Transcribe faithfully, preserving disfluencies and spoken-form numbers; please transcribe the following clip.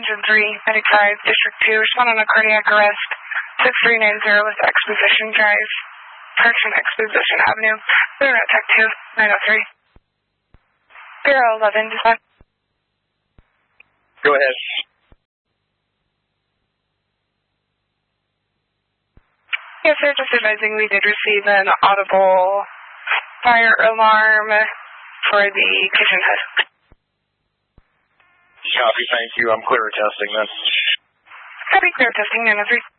Engine three, Medic five, District two, respond on a cardiac arrest, six three nine zero with Exposition Drive, Correction Exposition Avenue, clear at Tech two, nine oh three. Bureau eleven, dispatch. Go ahead. Yes, sir, just advising we did receive an audible fire alarm for the kitchen hood. Copy, thank you. I'm clear testing then. Copy, clear testing, nine oh three.